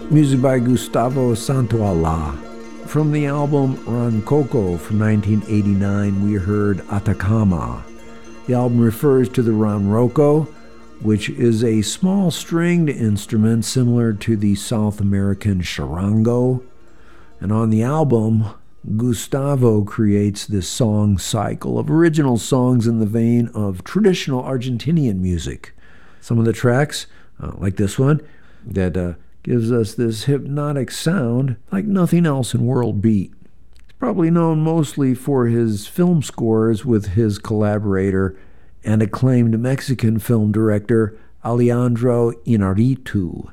music by Gustavo Santaolalla. From the album Roncoco from 1989, we heard Atacama. The album refers to the ronroco, which is a small stringed instrument similar to the South American charango. And on the album, Gustavo creates this song cycle of original songs in the vein of traditional Argentinian music. Some of the tracks, like this one, that gives us this hypnotic sound like nothing else in world beat. He's probably known mostly for his film scores with his collaborator and acclaimed Mexican film director Alejandro Iñárritu.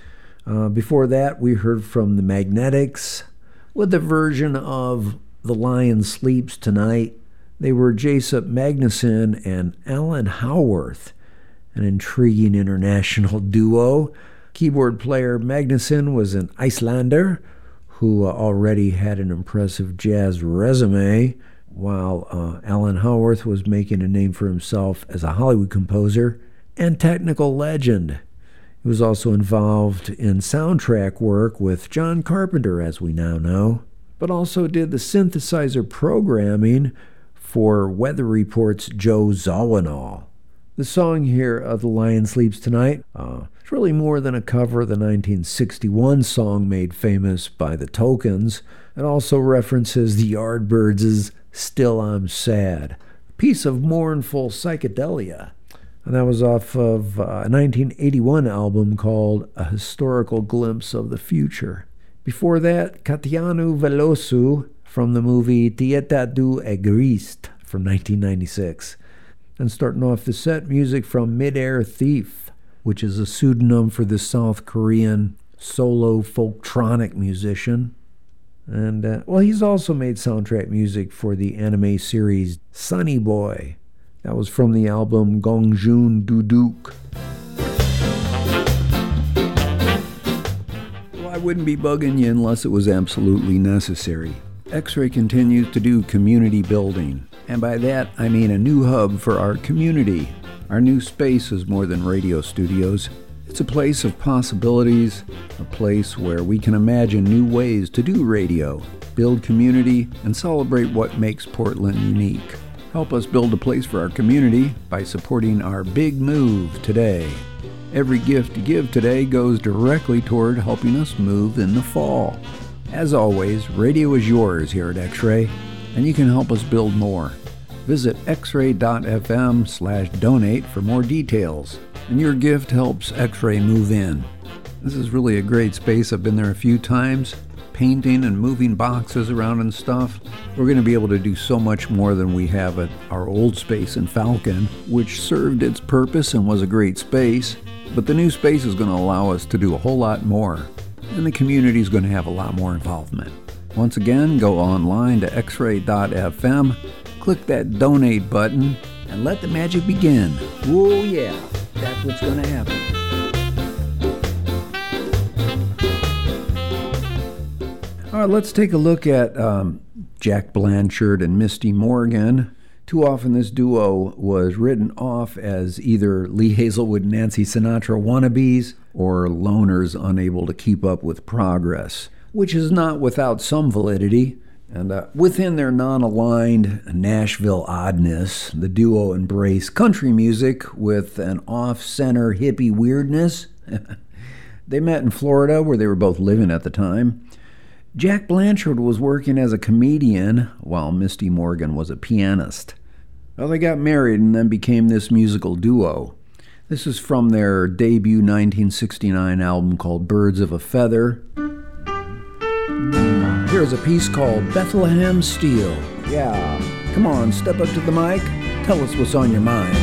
Before that, we heard from the Magnetics with a version of The Lion Sleeps Tonight. They were Jacob Magnuson and Alan Howarth, an intriguing international duo. Keyboard player Magnuson was an Icelander who already had an impressive jazz resume, while Alan Howarth was making a name for himself as a Hollywood composer and technical legend. He was also involved in soundtrack work with John Carpenter, as we now know, but also did the synthesizer programming for Weather Report's Joe Zawinul. The song here of The Lion Sleeps Tonight, it's really more than a cover of the 1961 song made famous by the Tokens. It also references the Yardbirds' Still I'm Sad, a piece of mournful psychedelia. And that was off of a 1981 album called A Historical Glimpse of the Future. Before that, Caetano Veloso from the movie Tieta do Agreste from 1996. And starting off the set, music from Midair Thief, which is a pseudonym for the South Korean solo folktronic musician. And, he's also made soundtrack music for the anime series Sunny Boy. That was from the album Gongjun Duduk. Well, I wouldn't be bugging you unless it was absolutely necessary. X-Ray continues to do community building, and by that I mean a new hub for our community. Our new space is more than radio studios. It's a place of possibilities, a place where we can imagine new ways to do radio, build community, and celebrate what makes Portland unique. Help us build a place for our community by supporting our big move today. Every gift you give today goes directly toward helping us move in the fall. As always, radio is yours here at X-Ray, and you can help us build more. Visit xray.fm/donate for more details, and your gift helps X-Ray move in. This is really a great space. I've been there a few times, painting and moving boxes around and stuff. We're going to be able to do so much more than we have at our old space in Falcon, which served its purpose and was a great space, but the new space is going to allow us to do a whole lot more, and the community is going to have a lot more involvement. Once again, go online to xray.fm, click that donate button, and let the magic begin. Oh yeah, that's what's going to happen. All right, let's take a look at Jack Blanchard and Misty Morgan. Too often this duo was written off as either Lee Hazelwood and Nancy Sinatra wannabes or loners unable to keep up with progress, which is not without some validity. And within their non-aligned Nashville oddness, the duo embraced country music with an off-center hippie weirdness. They met in Florida, where they were both living at the time. Jack Blanchard was working as a comedian, while Misty Morgan was a pianist. Well, they got married and then became this musical duo. This is from their debut 1969 album called Birds of a Feather. Here's a piece called Bethlehem Steel. Yeah, come on, step up to the mic. Tell us what's on your mind.